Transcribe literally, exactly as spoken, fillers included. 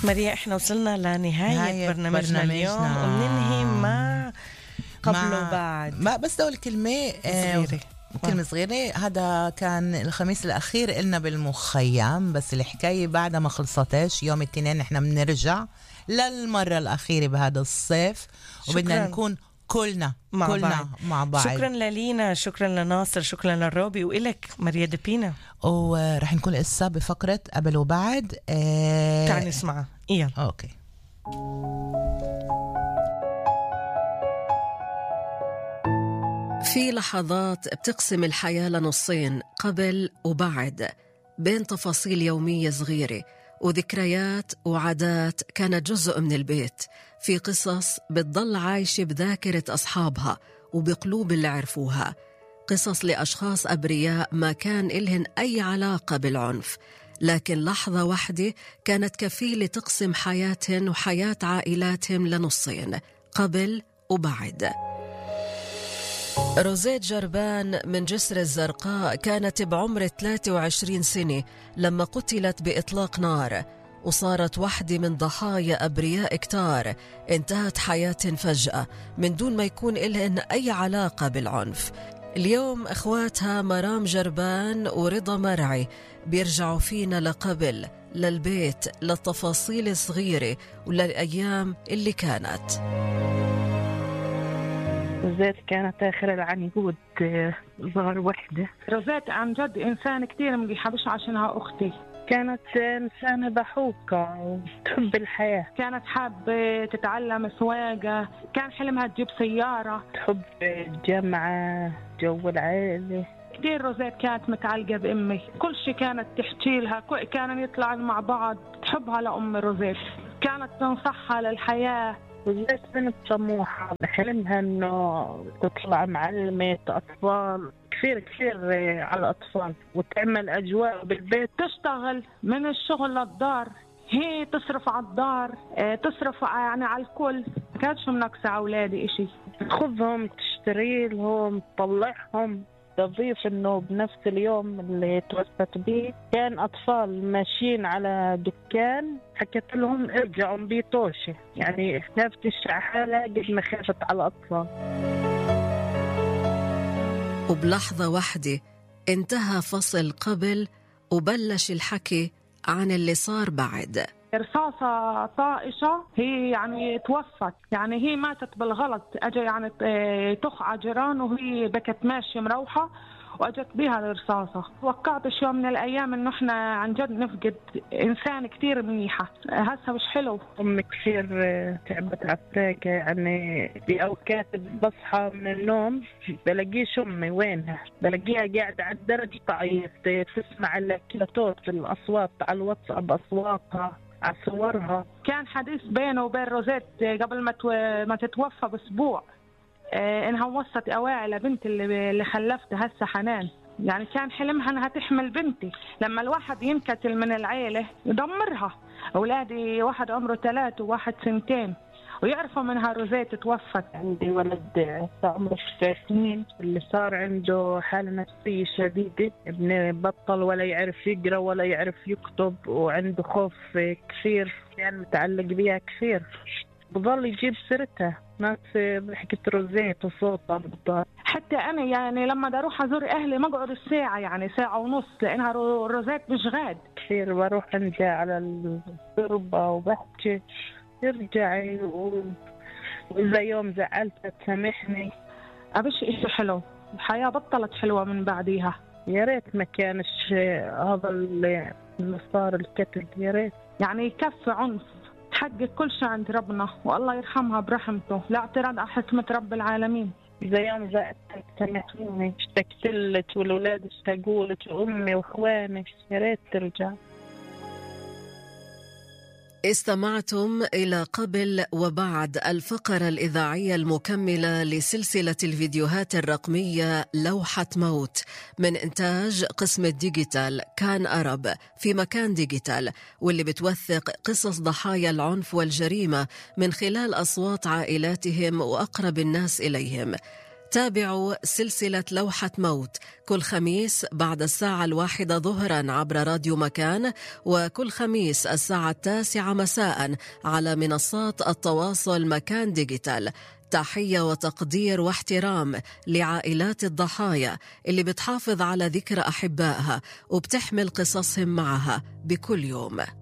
ماريا، احنا وصلنا لنهاية نهاية برنامجنا, برنامجنا اليوم وبننهي مع قبل مع وبعد. ما بس أقول كلمة صغيرة كلمة صغيرة. هذا كان الخميس الأخير إلنا بالمخيم، بس الحكاية بعد ما خلصتش. يوم الاثنين احنا بنرجع للمرة الأخيرة بهذا الصيف، وبدنا نكون كلنا مع كلنا بعض. مع بعض. شكرا للينا، شكرا لناصر، شكرا للروبي، وإلك ماريا دبينا. ورح نكون إسا بفقرة قبل وبعد. اه... تعال نسمعها. يلا أوكي. في لحظات بتقسم الحياة لنصين، قبل وبعد، بين تفاصيل يومية صغيرة وذكريات وعادات كانت جزء من البيت. في قصص بتضل عايشة بذاكرة أصحابها وبقلوب اللي عرفوها، قصص لأشخاص أبرياء ما كان إلهن أي علاقة بالعنف، لكن لحظة واحدة كانت كفيلة تقسم حياتهن وحياة عائلاتهم لنصين، قبل وبعد. روزيت جربان من جسر الزرقاء كانت بعمر ثلاثة وعشرين سنة لما قتلت بإطلاق نار، وصارت واحدة من ضحايا أبرياء كتار انتهت حياتهم فجأة من دون ما يكون إلهن أي علاقة بالعنف. اليوم أخواتها مرام جربان ورضا مرعي بيرجعوا فينا لقبل، للبيت، للتفاصيل الصغيرة وللأيام اللي كانت. روزيت كانت آخر العنقود، صغر وحدة. روزيت عن جد إنسان كتير مليحة، مش عشانها أختي. كانت إنسانة ضحوكة وتحب الحياة، كانت حابة تتعلم سواقة، كان حلمها تجيب سيارة، تحب الجامعة، جو العائلة. كتير روزيت كانت متعلقة بأمي، كل شيء كانت تحكي لها، كانوا يطلعوا مع بعض. تحبها لأم روزيت، كانت تنصحها للحياة. روزيت بنت طموحة، حلمها إنه تطلع معلمة أطفال، كثير كثير على الأطفال، وتعمل أجواء بالبيت، تشتغل من الشغل للدار، هي تصرف على الدار، تصرف يعني على الكل، كانتش منقصة على أولادي إشي. تخذهم، تشتري لهم، تطلعهم. تضيف إنه بنفس اليوم اللي توفت به كان أطفال ماشيين على دكان، حكت لهم ارجعوا بيتوشي، يعني خافتش على حالها قد ما خافت على الأطفال. وبلحظة واحدة انتهى فصل قبل وبلش الحكي عن اللي صار بعد. رصاصة طائشة، هي يعني توفت، يعني هي ماتت بالغلط. أجا يعني تخ جيران وهي بكت ماشية مروحة وأجت بها الرصاصة. توقعتش يوم من الأيام إنه إحنا عن جد نفقد إنسان كتير منيحة. هسه مش حلو. أمي كثير تعبت عفراكة، يعني بأوقات بصحى من النوم بلاقيش أمي وينها، بلاقيها قاعدة على الدرج تعيط، تسمع الكلاتوت الأصوات على الواتساب، أصواتها على صورها. كان حديث بينه وبين روزيت قبل ما ما تتوفى بأسبوع، آه إنها وصت أواعي لبنت اللي, اللي خلفتها هسه حنان. يعني كان حلمها إنها تحمل بنتي. لما الواحد ينكتل من العيلة يدمرها. أولادي واحد عمره ثلاثة وواحد سنتين، ويعرفوا منها روزيت توفت. عندي ولد عمره ست سنين اللي صار عنده حالة نفسية شديدة، ابني بطل ولا يعرف يقرأ ولا يعرف يكتب، وعنده خوف كثير، كان متعلق بيها كثير، بضل يجيب سيرتها، ناس ضحكت روزيت وصوتها بالدار. حتى أنا يعني لما أروح أزور أهلي ما أقعد الساعة، يعني ساعة ونص، لأنها روزيت مش غاد. كثير بروح عندها على التربة وبحكي ارجعي، و... وإذا يوم زعلتها تسامحني. أبش إشي حلو، الحياة بطلت حلوة من بعديها. يا ريت ما كانش هذا اللي صار الكتل، يا ريت. يعني يكفي عنف، تحقق كل شيء عند ربنا، والله يرحمها برحمته، لا اعتراض على حكمة رب العالمين. إذا يوم زعلتها تسامحيني، اشتقتلك والولاد اشتاقولك وأمي وإخواني، يا ريت ترجع. استمعتم إلى قبل وبعد، الفقرة الإذاعية المكملة لسلسلة الفيديوهات الرقمية لوحة موت من إنتاج قسم الديجيتال كان أرب في مكان ديجيتال، واللي بتوثق قصص ضحايا العنف والجريمة من خلال أصوات عائلاتهم وأقرب الناس إليهم. تابعوا سلسلة لوحة موت كل خميس بعد الساعة الواحدة ظهرا عبر راديو مكان، وكل خميس الساعة التاسعة مساء على منصات التواصل مكان ديجيتال. تحية وتقدير واحترام لعائلات الضحايا اللي بتحافظ على ذكرى أحبائها وبتحمل قصصهم معها بكل يوم.